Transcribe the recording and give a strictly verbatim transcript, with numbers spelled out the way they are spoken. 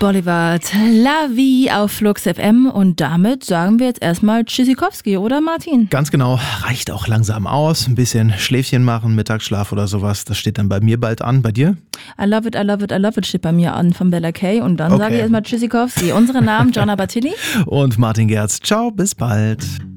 Boulevard, La Vie auf Flux F M und damit sagen wir jetzt erstmal Tschüssikowski, oder Martin? Ganz genau, reicht auch langsam aus, ein bisschen Schläfchen machen, Mittagsschlaf oder sowas, das steht dann bei mir bald an, bei dir? I love it, I love it, I love it steht bei mir an von Bella Kay und dann okay. sage ich erstmal Tschüssikowski. Unsere Namen Gianna Battilli und Martin Gerz. Ciao, bis bald.